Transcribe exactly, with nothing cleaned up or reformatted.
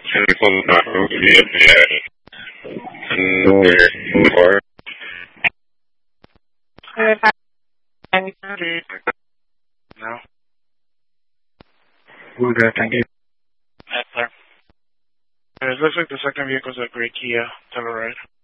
telephone number will be available. Nowhere more. No. We're good, thank you. Yes, sir. It looks like the second vehicle is a gray Kia Telluride.